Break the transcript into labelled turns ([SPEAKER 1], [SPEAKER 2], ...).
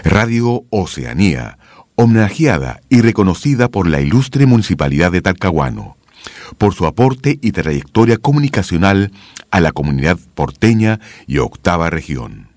[SPEAKER 1] Radio Oceanía, homenajeada y reconocida por la ilustre Municipalidad de Talcahuano, por su aporte y trayectoria comunicacional a la comunidad porteña y octava región.